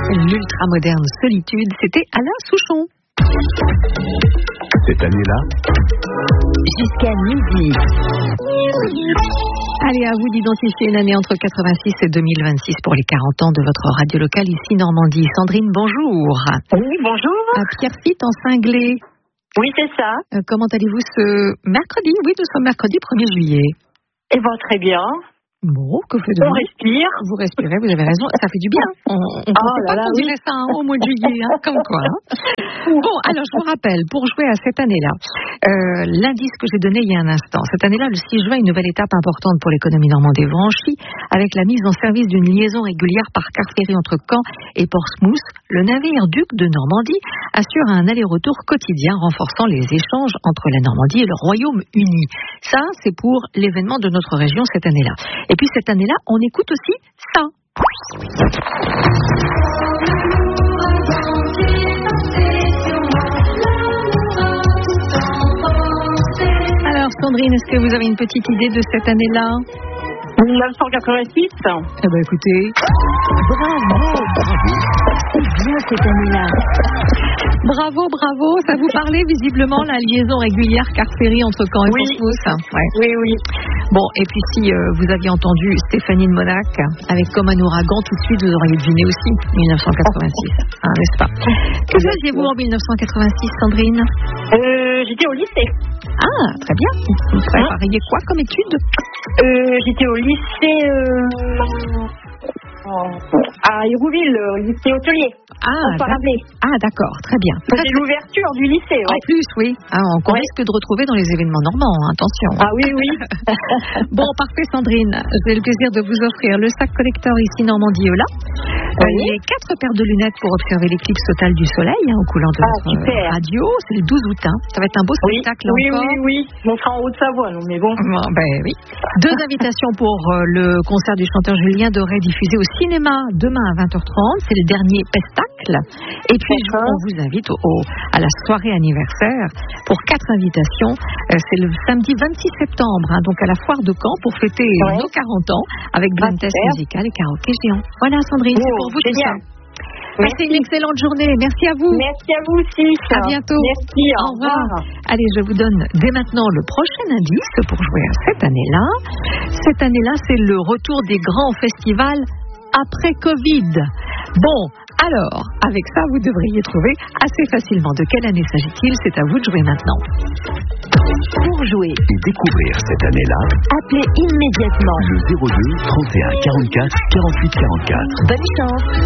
L'ultra-moderne Solitude, c'était Alain Souchon. Cette année-là, jusqu'à midi. Allez, à vous d'identifier une année entre 86 et 2026 pour les 40 ans de votre radio locale ici Normandie. Sandrine, bonjour. Oui, bonjour. Pierrefitte en cinglé. Oui, c'est ça. Comment allez-vous ce mercredi? Oui, nous sommes mercredi 1er juillet. Eh bien, très bien. Bon, que faites-vous? On respire. Vous respirez, vous avez raison, ça fait du bien. On ne pensait pas qu'on dirait ça au mois de juillet, comme quoi. Bon, alors je vous rappelle, pour jouer à cette année-là, l'indice que j'ai donné il y a un instant, cette année-là, le 6 juin, une nouvelle étape importante pour l'économie normande est franchie, avec la mise en service d'une liaison régulière par car ferry entre Caen et Portsmouth. Le navire Duc de Normandie assure un aller-retour quotidien, renforçant les échanges entre la Normandie et le Royaume-Uni. Ça, c'est pour l'événement de notre région cette année-là. Et puis cette année-là, on écoute aussi ça. Alors Sandrine, est-ce que vous avez une petite idée de cette année-là? 1986. Eh bien écoutez, Bravo. C'est bien cette année-là. bravo, ça vous parlait visiblement, la liaison régulière car ferry entre Caen et Portsmouth. Ouais. Oui. Bon, et puis si vous aviez entendu Stéphanie de Monac avec Comme un ouragan, tout de suite vous auriez deviné aussi 1986, n'est-ce pas? Que faisiez-vous en 1986, Sandrine? J'étais au lycée. Ah, très bien. Vous prépariez quoi comme étude? J'étais au lycée à Hérouville, au lycée hôtelier. D'accord, très bien. C'est l'ouverture du lycée. En plus, oui. On risque de retrouver dans les événements normands, attention. Ah oui. Bon, parfait Sandrine. J'ai le plaisir de vous offrir le sac collector ici Normandie Eula. Les 4 paires de lunettes pour observer l'éclipse totale du soleil aux couleurs de votre radio. C'est le 12 août. Ça va être un beau spectacle encore. Oui. On sera en Haute-Savoie, mais bon. Oui. 2 invitations pour le concert du chanteur Julien Doré diffusé au cinéma demain à 20h30. C'est le dernier pestacle. Et puis on vous invite à la soirée anniversaire pour 4 invitations. C'est le samedi 26 septembre, donc à la foire de Caen pour fêter nos 40 ans avec blind test musical et karaoké géant. Voilà Sandrine, c'est pour vous tout ça. Passez une excellente journée. Merci à vous. Merci à vous aussi. À bientôt. Merci. Au revoir. Allez, je vous donne dès maintenant le prochain indice pour jouer à cette année-là. Cette année-là, c'est le retour des grands festivals après Covid. Bon, alors, avec ça, vous devriez trouver assez facilement de quelle année s'agit-il. C'est à vous de jouer maintenant. Pour jouer et découvrir cette année-là, appelez immédiatement le 02 31 44 48 44. Bonne chance.